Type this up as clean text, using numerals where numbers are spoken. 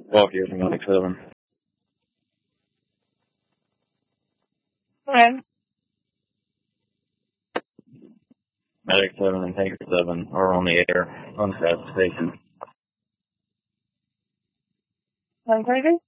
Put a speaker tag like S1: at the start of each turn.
S1: Walk here from Medic 7.
S2: Okay.
S1: Medic 7 and Tanker 7 are on the air on the station.
S2: I'm crazy?